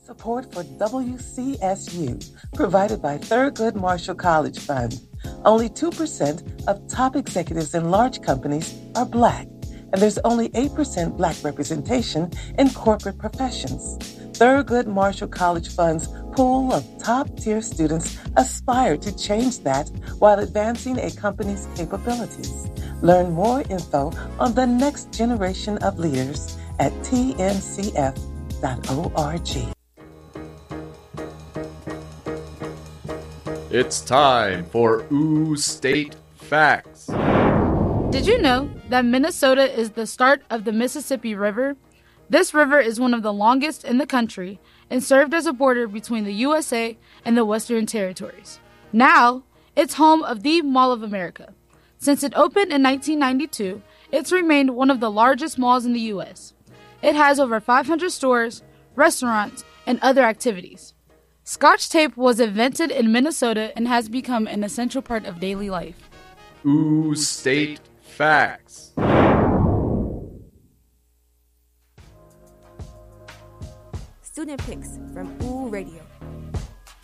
Support for WCSU, provided by Thurgood Marshall College Fund. Only 2% of top executives in large companies are Black, and there's only 8% Black representation in corporate professions. Thurgood Marshall College Fund's pool of top-tier students aspire to change that while advancing a company's capabilities. Learn more info on the next generation of leaders at tmcf.org. It's time for Ooh State Facts. Did you know that Minnesota is the start of the Mississippi River? This river is one of the longest in the country and served as a border between the USA and the Western Territories. Now, it's home of the Mall of America. Since it opened in 1992, it's remained one of the largest malls in the U.S. It has over 500 stores, restaurants, and other activities. Scotch tape was invented in Minnesota and has become an essential part of daily life. Ooh State Facts. Student Picks from Ooh Radio.